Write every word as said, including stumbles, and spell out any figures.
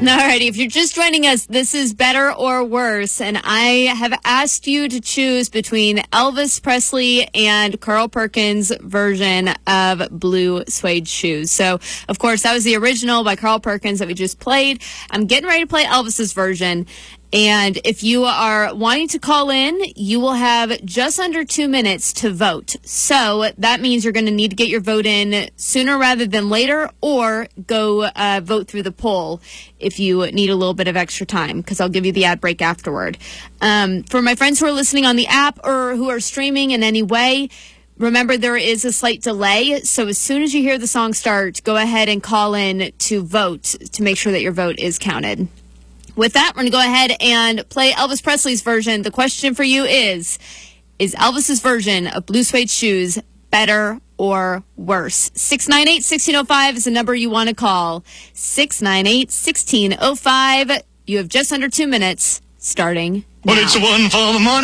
Alrighty, if you're just joining us, this is Better or Worse, and I have asked you to choose between Elvis Presley and Carl Perkins' version of Blue Suede Shoes. So, of course, that was the original by Carl Perkins that we just played. I'm getting ready to play Elvis's version. And if you are wanting to call in, you will have just under two minutes to vote. So that means you're going to need to get your vote in sooner rather than later, or go uh, vote through the poll if you need a little bit of extra time, because I'll give you the ad break afterward. Um, for my friends who are listening on the app or who are streaming in any way, remember there is a slight delay. So as soon as you hear the song start, go ahead and call in to vote to make sure that your vote is counted. With that, we're going to go ahead and play Elvis Presley's version. The question for you is, is Elvis's version of Blue Suede Shoes better or worse? six nine eight, one six zero five is the number you want to call. six nine eight, one six zero five. You have just under two minutes starting now. Well, it's one for the money.